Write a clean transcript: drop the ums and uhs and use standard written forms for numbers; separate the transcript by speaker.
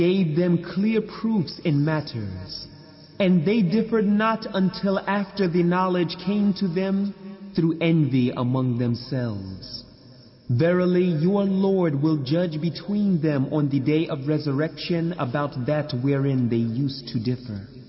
Speaker 1: gave them clear proofs in matters, and they differed not until after the knowledge came to them through envy among themselves. Verily, your Lord will judge between them on the day of resurrection about that wherein they used to differ.